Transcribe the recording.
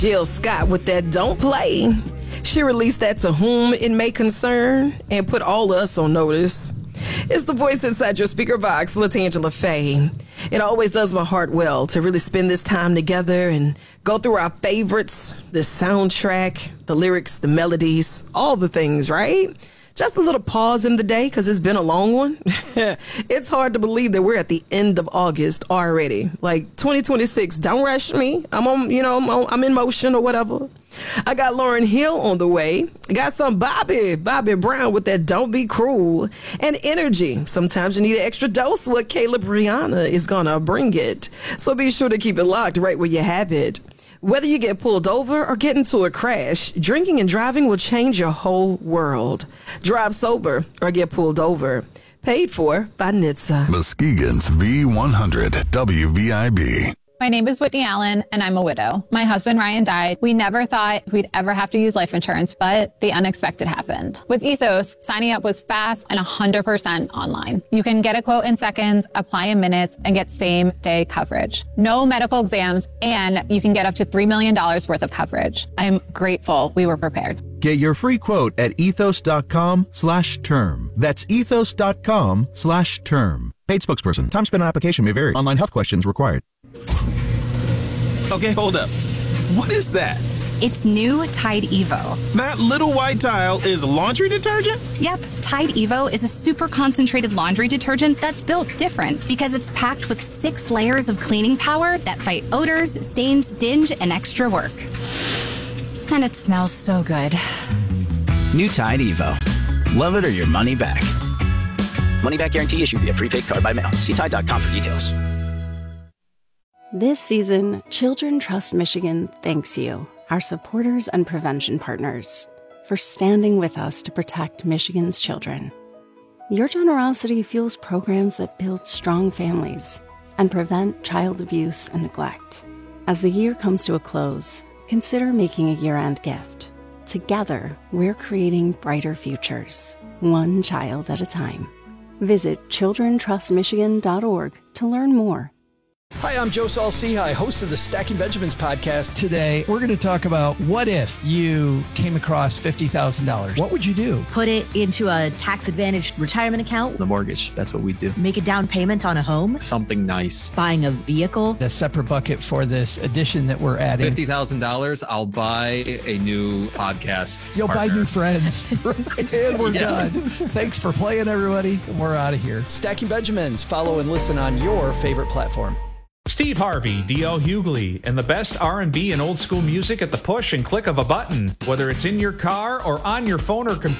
Jill Scott with that Don't Play. She released that to whom it may concern and put all of us on notice. It's the voice inside your speaker box, LaTangela Faye. It always does my heart well to really spend this time together and go through our favorites, the soundtrack, the lyrics, the melodies, all the things, right? Just a little pause in the day because it's been a long one. It's hard to believe that we're at the end of August already. Like 2026, don't rush me. I'm in motion or whatever. I got Lauryn Hill on the way. I got some Bobby Brown with that Don't Be Cruel and energy. Sometimes you need an extra dose. What Caleb Rihanna is gonna bring it. So be sure to keep it locked right where you have it. Whether you get pulled over or get into a crash, drinking and driving will change your whole world. Drive sober or get pulled over. Paid for by NHTSA. Muskegon's V100 WVIB. My name is Whitney Allen, and I'm a widow. My husband, Ryan, died. We never thought we'd ever have to use life insurance, but the unexpected happened. With Ethos, signing up was fast and 100% online. You can get a quote in seconds, apply in minutes, and get same-day coverage. No medical exams, and you can get up to $3 million worth of coverage. I'm grateful we were prepared. Get your free quote at ethos.com/term. That's ethos.com/term. Paid spokesperson. Time spent on application may vary. Online health questions required. Okay, hold up. What is that? It's new Tide Evo. That little white tile is laundry detergent? Yep, Tide Evo is a super concentrated laundry detergent that's built different because it's packed with 6 layers of cleaning power that fight odors, stains, dinge, and extra work. And it smells so good. New Tide Evo. Love it or your money back. Money back guarantee issued via prepaid card by mail. See Tide.com for details. This season, Children Trust Michigan thanks you, our supporters and prevention partners, for standing with us to protect Michigan's children. Your generosity fuels programs that build strong families and prevent child abuse and neglect. As the year comes to a close, consider making a year-end gift. Together, we're creating brighter futures, one child at a time. Visit childrentrustmichigan.org to learn more. Hi, I'm Joe Saul-Sehy, host of the Stacking Benjamins podcast. Today, we're going to talk about what if you came across $50,000? What would you do? Put it into a tax-advantaged retirement account. The mortgage, that's what we do. Make a down payment on a home. Something nice. Buying a vehicle. A separate bucket for this addition that we're adding. $50,000, I'll buy a new podcast You'll partner. buy new friends. And we're done. Thanks for playing, everybody. We're out of here. Stacking Benjamins. Follow and listen on your favorite platform. Steve Harvey, D.L. Hughley, and the best R&B and old school music at the push and click of a button. Whether it's in your car or on your phone or computer.